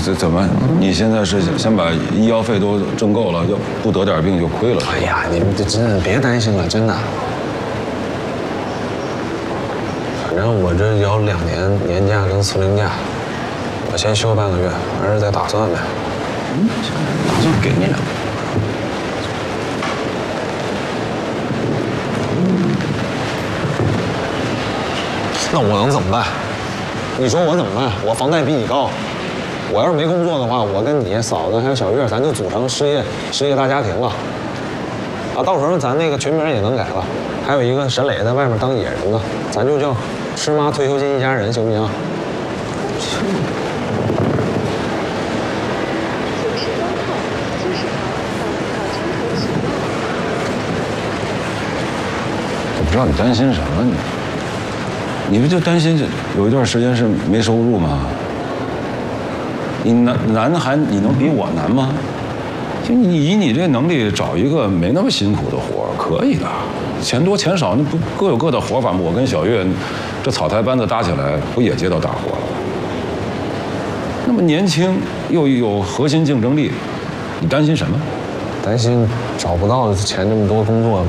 这怎么？你现在是先把医药费都挣够了，要不得点病就亏了。 哎呀，你们这真的别担心了，真的。反正我这有2年年假跟4龄假，我先休半个月，完事再打算呗。 打算给你2个。 那我能怎么办？你说我怎么办？我房贷比你高，我要是没工作的话，我跟你嫂子还有小月，咱就组成失业大家庭了。啊，到时候咱那个群名也能改了，还有一个沈磊在外面当野人呢，咱就叫吃妈退休金一家人，行不行？ 我不知道你担心什么你。你不就担心有一段时间是没收入吗？你难还你能比我难吗？就你以你这能力找一个没那么辛苦的活可以的，钱多钱少那不各有各的活法吗？我跟小月这草台班子搭起来不也接到大活了？那么年轻又有核心竞争力，你担心什么？ 担心找不到钱这么多工作呗，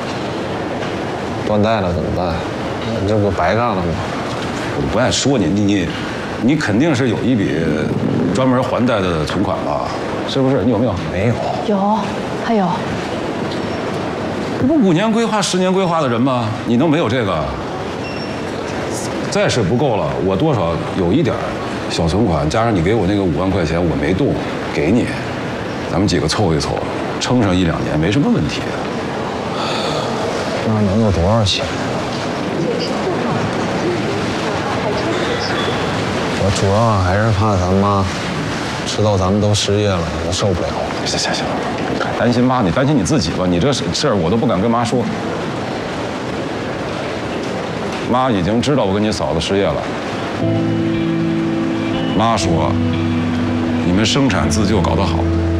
断贷了怎么办？这不白干了吗？ 我不爱说你肯定是有一笔专门还贷的存款吧？是不是？你有没有？ 没有。 有，还有。 这不5年规划、10年规划的人吗？你能没有这个？再是不够了，我多少有一点小存款，加上你给我那个5万块钱，我没动，给你，咱们几个凑一凑，撑上1-2年没什么问题。 那能有多少钱？我主要还是怕咱妈知道咱们都失业了，可能受不了。 行，担心妈，你担心你自己吧。你这事儿我都不敢跟妈说。妈已经知道我跟你嫂子失业了。妈说，你们生产自救搞得好。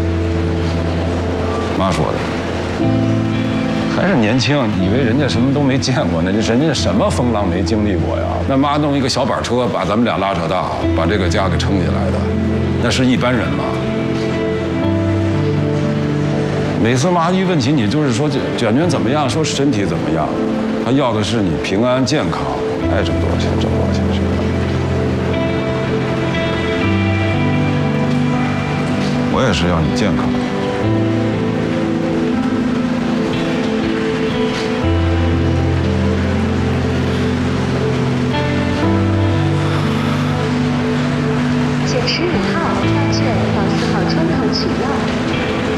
妈说的。还是年轻，以为人家什么都没见过呢，人家什么风浪没经历过呀？那妈弄一个小板车把咱们俩拉扯大，把这个家给撑起来的，那是一般人吗？每次妈一问起你，就是说卷卷怎么样，说身体怎么样，她要的是你平安健康，爱挣多少钱挣多少钱是吧？我也是要你健康。 请15号发券到4号窗口取药。